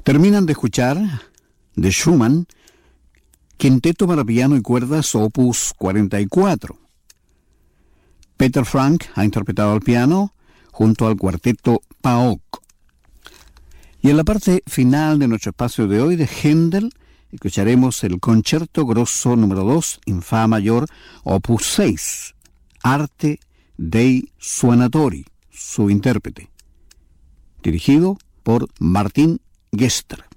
Terminan de escuchar de Schumann, Quinteto para piano y cuerdas, opus 44. Peter Frank ha interpretado al piano junto al cuarteto PAOK. Y en la parte final de nuestro espacio de hoy de Händel, escucharemos el Concerto Grosso número 2 en Fa mayor, opus 6, Arte dei Suonatori, su intérprete, dirigido por Martin Gester.